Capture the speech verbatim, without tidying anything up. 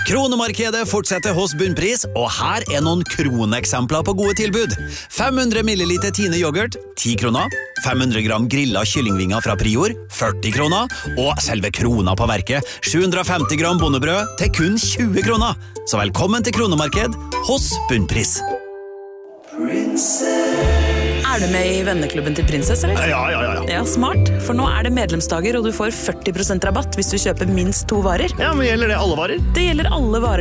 Kronemarkedet fortsetter hos Bunnpris, og her er noen kroneksempler på gode tilbud. fem hundre milliliter Tine yoghurt, ti kroner. fem hundre gram grillet kyllingvinger fra Prior, førti kroner. Og selve krona på verket, sju hundre femti gram bondebrød til kun tjue kroner. Så velkommen til Kronemarked hos Bunnpris. Er du med i venneklubben til Prinsess, eller? Ja, ja, ja. Ja, smart. For nå er det medlemsdager, og du får førti prosent rabatt hvis du kjøper minst to varer. Ja, men gjelder det alle varer? Det gjelder alle varer.